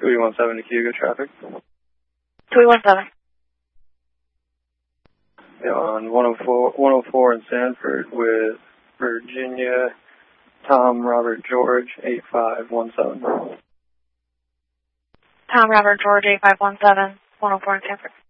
217 to Cayuga traffic. 217. Yeah, on 104 in Sanford with Virginia, Tom Robert George 8517. Tom Robert George 8517, 104 in Sanford.